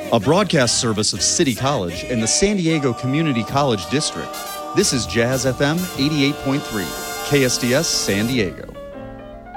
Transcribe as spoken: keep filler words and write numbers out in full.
a broadcast service of City College and the San Diego Community College District. This is Jazz F M eighty-eight point three, K S D S San Diego.